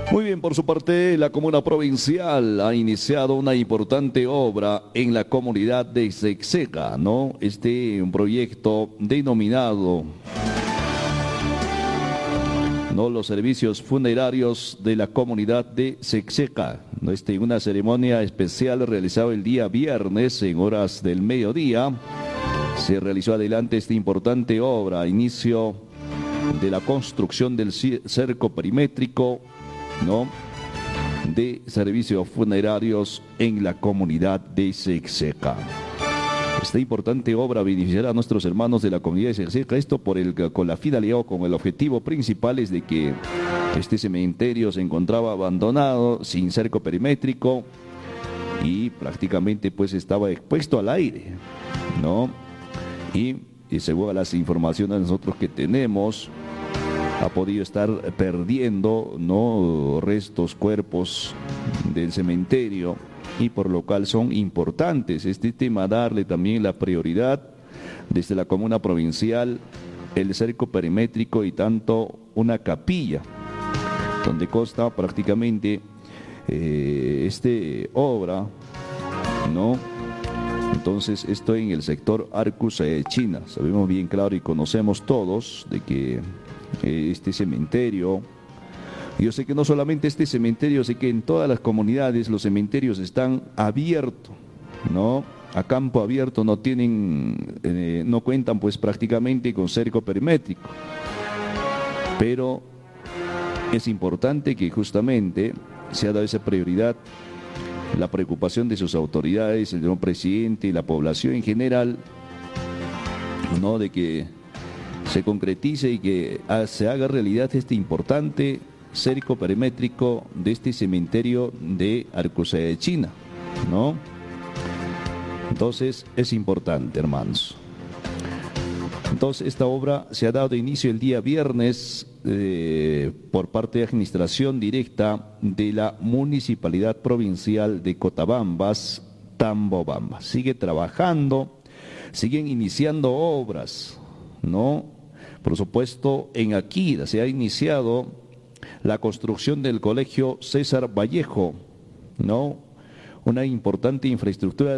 Muy bien, por su parte, la Comuna Provincial ha iniciado una importante obra en la comunidad de Sexeca, ¿no? Un proyecto denominado, ¿no?, los servicios funerarios de la comunidad de Sexeca, ¿no? Una ceremonia especial realizada el día viernes en horas del mediodía. Se realizó adelante esta importante obra, inicio de la construcción del cerco perimétrico, ¿no?, de servicios funerarios en la comunidad de Sexeca. Esta importante obra beneficiará a nuestros hermanos de la comunidad de Sexeca, esto con la finalidad o con el objetivo principal es de que este cementerio se encontraba abandonado, sin cerco perimétrico y prácticamente pues estaba expuesto al aire, ¿no? Y según las informaciones nosotros que tenemos, ha podido estar perdiendo, ¿no?, restos, cuerpos del cementerio, y por lo cual son importantes este tema, darle también la prioridad desde la comuna provincial, el cerco perimétrico y tanto una capilla, donde consta prácticamente obra, ¿no? Entonces, esto en el sector Arcus China. Sabemos bien claro y conocemos todos de que este cementerio, yo sé que no solamente este cementerio, sé que en todas las comunidades los cementerios están abiertos, ¿no?, a campo abierto, no cuentan pues prácticamente con cerco perimétrico, pero es importante que justamente se ha dado esa prioridad, la preocupación de sus autoridades, el señor presidente y la población en general, ¿no?, de que se concretice y que se haga realidad este importante cerco perimétrico de este cementerio de Arcusaya de China, ¿no? Entonces es importante, hermanos. Entonces esta obra se ha dado inicio el día viernes por parte de administración directa de la Municipalidad Provincial de Cotabambas, Tambobamba. Sigue trabajando, siguen iniciando obras, ¿no? Por supuesto, en Aquida se ha iniciado la construcción del Colegio César Vallejo, ¿no?, una importante infraestructura